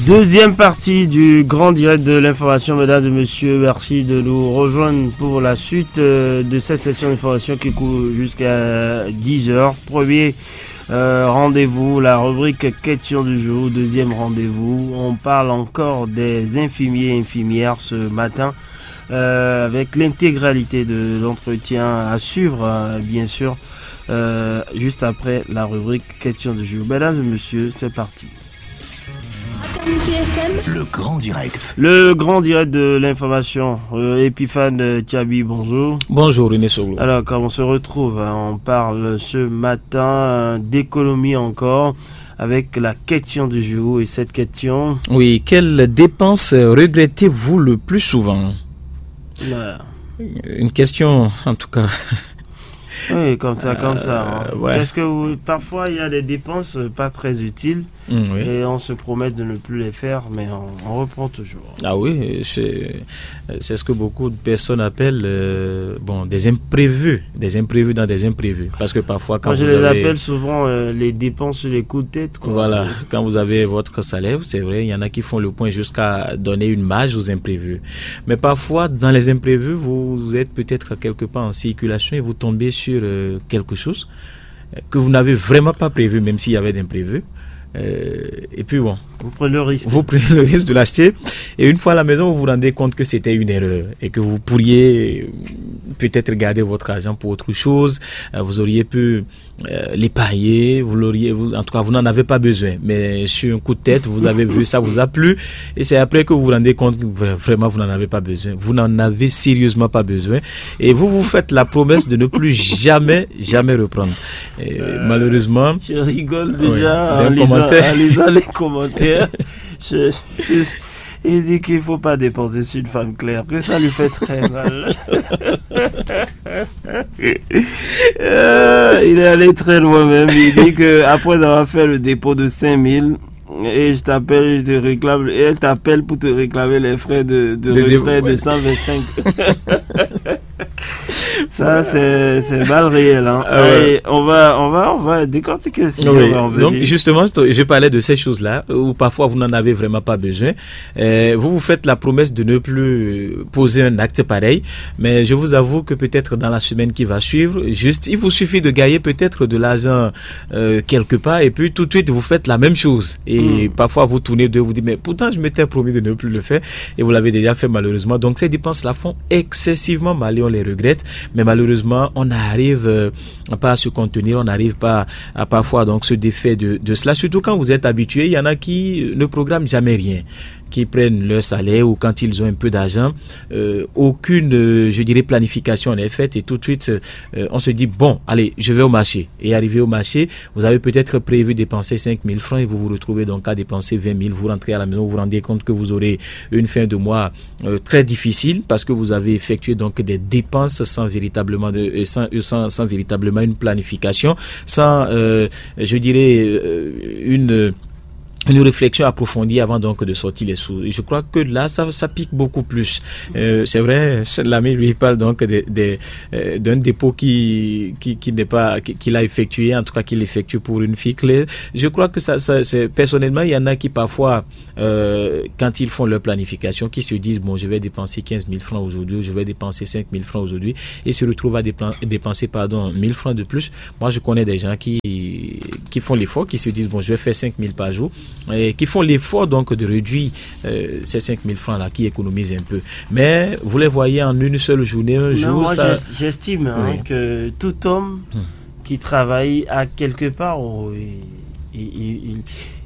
Deuxième partie du grand direct de l'information, mesdames et messieurs, merci de nous rejoindre pour la suite de cette session d'information qui court jusqu'à 10h. Premier rendez-vous, la rubrique question du jour. Deuxième rendez-vous, on parle encore des infirmiers et infirmières ce matin avec l'intégralité de l'entretien à suivre, bien sûr, juste après la rubrique question du jour. Mesdames et messieurs, c'est parti. Le grand direct. Le grand direct de l'information. Epiphane Tiabi, bonjour. Bonjour René Soglo. Alors, comme on se retrouve, on parle ce matin d'économie encore, avec la question du jour. Et cette question... Oui, quelle dépense regrettez-vous le plus souvent? Voilà. Une question, en tout cas... Oui, comme ça. Ouais. Parce que parfois, il y a des dépenses pas très utiles Oui. et on se promet de ne plus les faire, mais on reprend toujours. Ah oui, c'est ce que beaucoup de personnes appellent des imprévus dans des imprévus. Parce que parfois, quand Moi, je vous les avez... appelle souvent les dépenses sur les coups de tête, quoi. Voilà, quand vous avez votre salaire, c'est vrai, il y en a qui font le point jusqu'à donner une marge aux imprévus. Mais parfois, dans les imprévus, vous êtes peut-être quelque part en circulation et vous tombez sur quelque chose que vous n'avez vraiment pas prévu, même s'il y avait d'imprévus. Et puis bon, Vous prenez le risque. vous prenez le risque de l'acheter et une fois à la maison, vous vous rendez compte que c'était une erreur et que vous pourriez peut-être garder votre argent pour autre chose. Vous auriez pu l'épargner, en tout cas, vous n'en avez pas besoin. Mais sur un coup de tête, vous avez vu, ça vous a plu et c'est après que vous vous rendez compte que vraiment vous n'en avez pas besoin. Vous n'en avez sérieusement pas besoin et vous faites la promesse de ne plus jamais reprendre. Et malheureusement, Je rigole déjà ouais, en lisant les commentaires. Il dit qu'il ne faut pas dépenser sur une femme claire, que ça lui fait très mal. Il est allé très loin même. Il dit que après avoir fait le dépôt de 5000, et je t'appelle, je te réclame, et elle t'appelle pour te réclamer les frais de retrait de 125. Ça, c'est mal réel, hein. Allez, on va décortiquer le sujet. Oui. Donc, justement, je parlais de ces choses-là, où parfois vous n'en avez vraiment pas besoin. Vous faites la promesse de ne plus poser un acte pareil, mais je vous avoue que peut-être dans la semaine qui va suivre, il vous suffit de gagner peut-être de l'argent quelque part, et puis tout de suite vous faites la même chose. Et parfois vous tournez vous dites, mais pourtant je m'étais promis de ne plus le faire, et vous l'avez déjà fait malheureusement. Donc ces dépenses-là font excessivement mal et on les regrette. Mais malheureusement, on n'arrive pas à se contenir, on n'arrive pas à parfois donc se défaire de cela. Surtout quand vous êtes habitué, il y en a qui ne programment jamais rien, qui prennent leur salaire ou quand ils ont un peu d'argent, aucune, je dirais, planification n'est faite et tout de suite, on se dit, bon, allez, je vais au marché. Et arrivé au marché, vous avez peut-être prévu dépenser 5 000 francs et vous vous retrouvez donc à dépenser 20 000. Vous rentrez à la maison, vous vous rendez compte que vous aurez une fin de mois très difficile parce que vous avez effectué donc des dépenses sans véritablement une planification, sans, je dirais, une réflexion approfondie avant donc de sortir les sous. Et je crois que là, ça pique beaucoup plus. C'est vrai, l'ami lui parle donc d'un dépôt qu'il a effectué, en tout cas qu'il effectue pour une fille claire. Je crois que c'est personnellement, il y en a qui parfois, quand ils font leur planification, qui se disent, bon, je vais dépenser 15 000 francs aujourd'hui, je vais dépenser 5 000 francs aujourd'hui, et se retrouvent à dépenser, 1000 francs de plus. Moi, je connais des gens qui font l'effort, qui se disent, bon, je vais faire 5 000 par jour, et qui font l'effort donc de réduire ces 5 000 francs là, qui économisent un peu. Mais vous les voyez en une seule journée, un jour, moi, ça... j'estime Oui. que tout homme qui travaille a quelque part,